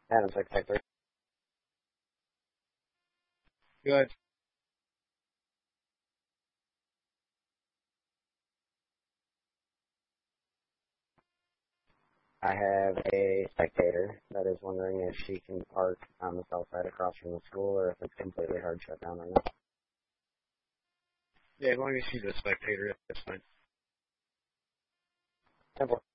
Adam Spectator. Good. I have a spectator that is wondering if she can park on the south side across from the school or if it's completely hard shut down right now. Yeah, as long as she's a spectator, that's fine. Simple.